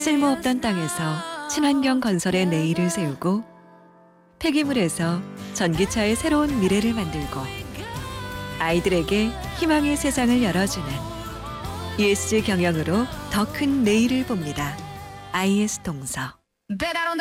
쓸모없던 땅에서 친환경 건설의 내일을 세우고 폐기물에서 전기차의 새로운 미래를 만들고 아이들에게 희망의 세상을 열어주는 ESG 경영으로 더 큰 내일을 봅니다. IS 동서.